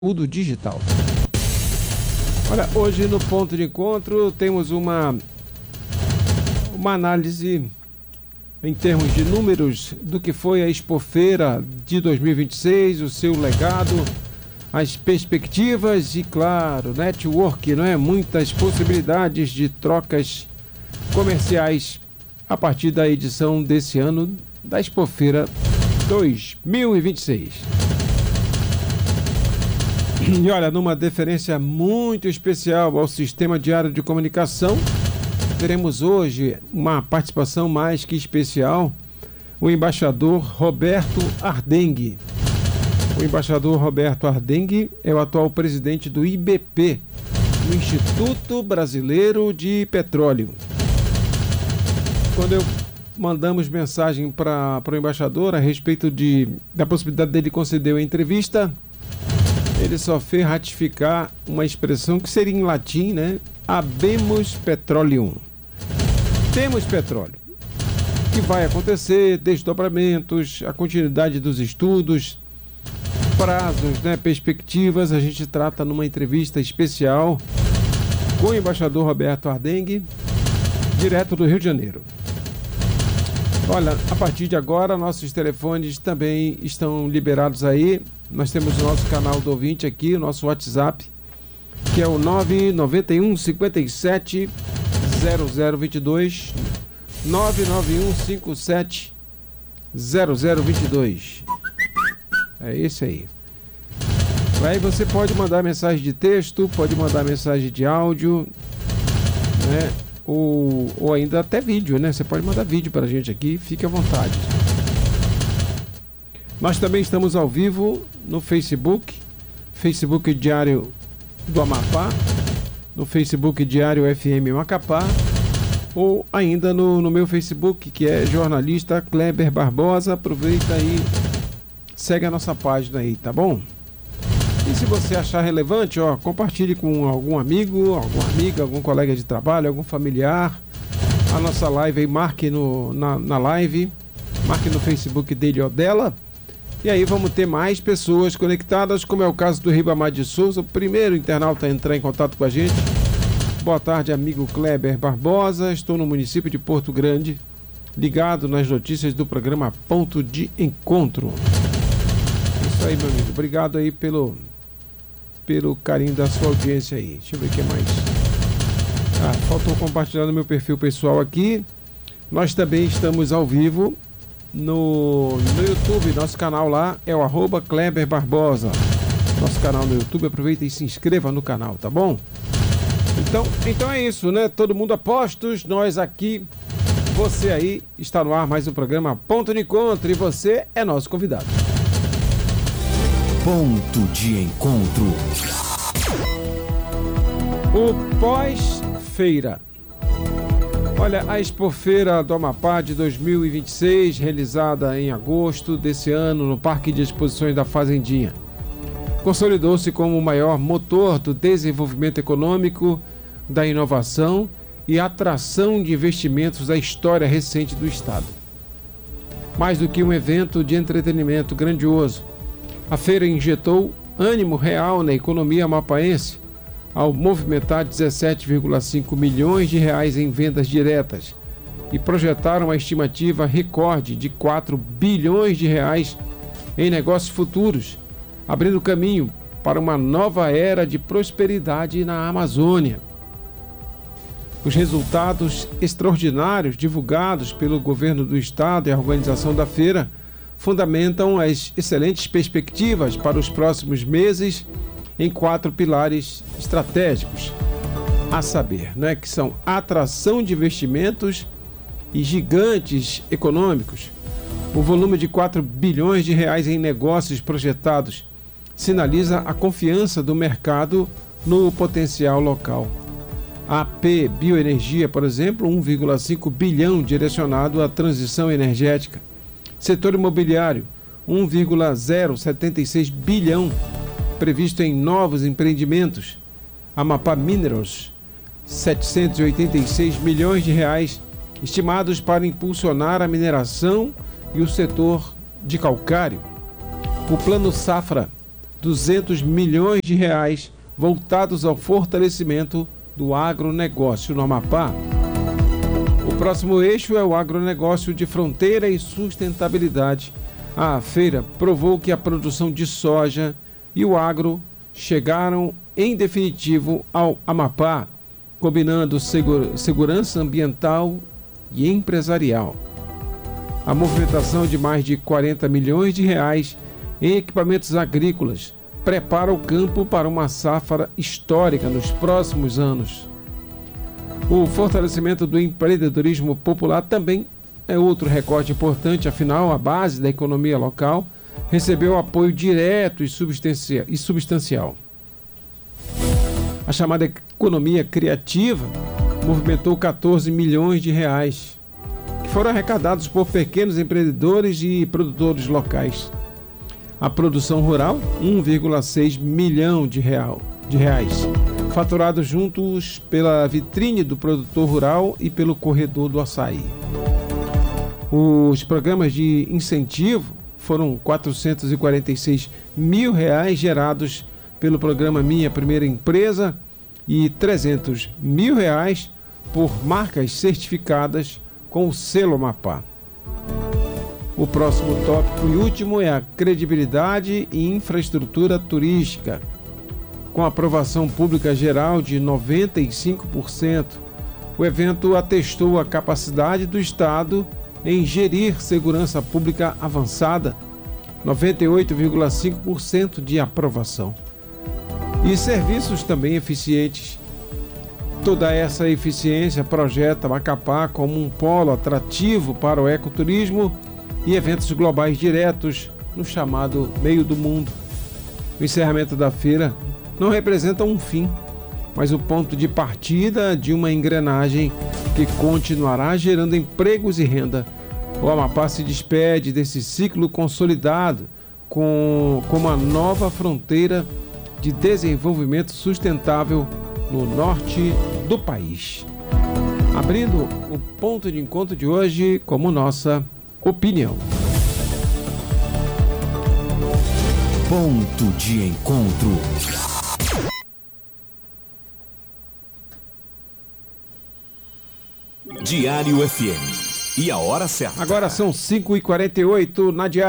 conteúdo digital. Olha, hoje no Ponto de Encontro temos uma análise em termos de números do que foi a Expofeira de 2026, o seu legado, as perspectivas e, claro, network, não é? Muitas possibilidades de trocas comerciais a partir da edição desse ano da Expofeira 2026. E olha, numa deferência muito especial ao Sistema Diário de Comunicação, teremos hoje uma participação mais que especial, o embaixador Roberto Ardengue. O embaixador Roberto Ardengue é o atual presidente do IBP, o Instituto Brasileiro de Petróleo. Quando mandamos mensagem para o embaixador a respeito da possibilidade dele conceder a entrevista, ele só fez ratificar uma expressão que seria em latim, né? Habemus petroleum. Temos petróleo. O que vai acontecer, desdobramentos, a continuidade dos estudos, prazos, né? Perspectivas, a gente trata numa entrevista especial com o embaixador Roberto Ardengue, direto do Rio de Janeiro. Olha, a partir de agora, nossos telefones também estão liberados aí. Nós temos o nosso canal do ouvinte aqui, o nosso WhatsApp, que é o 991 57 0022, 991 57 0022. É esse aí. Aí você pode mandar mensagem de texto, pode mandar mensagem de áudio, né? Ou ainda até vídeo, né? Você pode mandar vídeo pra gente aqui, fique à vontade. Nós também estamos ao vivo no Facebook Diário do Amapá, no Facebook Diário FM Macapá, ou ainda no meu Facebook, que é jornalista Kleber Barbosa. Aproveita aí, segue a nossa página aí, tá bom? E se você achar relevante, compartilhe com algum amigo, alguma amiga, algum colega de trabalho, algum familiar, a nossa live aí, marque na live, marque no Facebook dele ou dela. E aí vamos ter mais pessoas conectadas, como é o caso do Ribamar de Souza, o primeiro internauta a entrar em contato com a gente. Boa tarde, amigo Kleber Barbosa. Estou no município de Porto Grande, ligado nas notícias do programa Ponto de Encontro. Isso aí, meu amigo. Obrigado aí pelo carinho da sua audiência aí. Deixa eu ver o que mais. Faltou compartilhar no meu perfil pessoal aqui. Nós também estamos ao vivo no YouTube. Nosso canal lá é o @Kleber Barbosa. Nosso canal no YouTube, aproveita e se inscreva no canal, tá bom? Então é isso, né? Todo mundo a postos, nós aqui, você aí, está no ar mais um programa Ponto de Encontro e você é nosso convidado. Ponto de Encontro. O pós-feira. Olha, a Expofeira do Amapá de 2026, realizada em agosto desse ano no Parque de Exposições da Fazendinha, consolidou-se como o maior motor do desenvolvimento econômico, da inovação e atração de investimentos da história recente do Estado. Mais do que um evento de entretenimento grandioso, a feira injetou ânimo real na economia amapaense, ao movimentar 17,5 milhões de reais em vendas diretas e projetar uma estimativa recorde de 4 bilhões de reais em negócios futuros, abrindo caminho para uma nova era de prosperidade na Amazônia. Os resultados extraordinários divulgados pelo governo do estado e a organização da feira fundamentam as excelentes perspectivas para os próximos meses em 4 pilares estratégicos, a saber, né, que são atração de investimentos e gigantes econômicos. O volume de 4 bilhões de reais em negócios projetados sinaliza a confiança do mercado no potencial local. A AP Bioenergia, por exemplo, 1,5 bilhão direcionado à transição energética. Setor imobiliário, 1,076 bilhão previsto em novos empreendimentos. Amapá Minerals, 786 milhões de reais estimados para impulsionar a mineração e o setor de calcário. O Plano Safra, 200 milhões de reais voltados ao fortalecimento do agronegócio no Amapá. O próximo eixo é o agronegócio de fronteira e sustentabilidade. A feira provou que a produção de soja e o agro chegaram em definitivo ao Amapá, combinando segurança ambiental e empresarial. A movimentação de mais de 40 milhões de reais em equipamentos agrícolas prepara o campo para uma safra histórica nos próximos anos. O fortalecimento do empreendedorismo popular também é outro recorte importante, afinal, a base da economia local recebeu apoio direto e substancial. A chamada economia criativa movimentou 14 milhões de reais, que foram arrecadados por pequenos empreendedores e produtores locais. A produção rural, 1,6 milhão de reais, faturados juntos pela vitrine do produtor rural e pelo corredor do açaí. Os programas de incentivo foram 446 mil reais gerados pelo programa Minha Primeira Empresa e 300 mil reais por marcas certificadas com o selo Amapá. O próximo tópico e último é a credibilidade e infraestrutura turística. Com aprovação pública geral de 95%, o evento atestou a capacidade do Estado em gerir segurança pública avançada, 98,5% de aprovação. E serviços também eficientes. Toda essa eficiência projeta Macapá como um polo atrativo para o ecoturismo e eventos globais diretos no chamado meio do mundo. O encerramento da feira não representa um fim, mas o ponto de partida de uma engrenagem que continuará gerando empregos e renda. O Amapá se despede desse ciclo consolidado com uma nova fronteira de desenvolvimento sustentável no norte do país. Abrindo o ponto de encontro de hoje como nossa opinião. Ponto de encontro. Diário FM. E a hora certa. Agora são 5h48 na Diário.